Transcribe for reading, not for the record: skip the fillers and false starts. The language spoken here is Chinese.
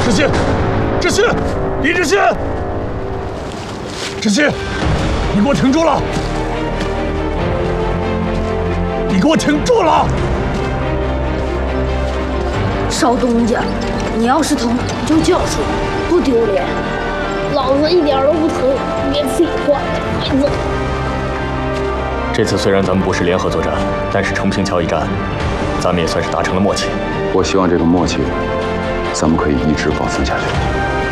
知信，知信，李知信，知信，你给我挺住了！你给我挺住了！ 少东家，你要是疼就叫出来，不丢脸。 老子一点都不疼，别废话，快走！ 这次虽然咱们不是联合作战，但是承平桥一战，咱们也算是达成了默契。 我希望这个默契，咱们可以一直保存下去。